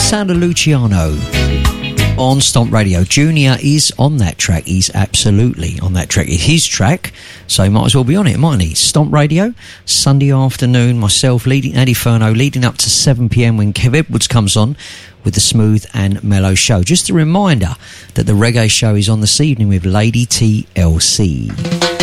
sound of Luciano on Stomp Radio. Junior is on that track. He's absolutely on that track. It's his track, so he might as well be on it, mightn't he? Stomp Radio, Sunday afternoon, myself, Andy Furno, leading up to 7 p.m. when Kev Edwards comes on with the Smooth and Mellow Show. Just a reminder that the Reggae Show is on this evening with Lady TLC.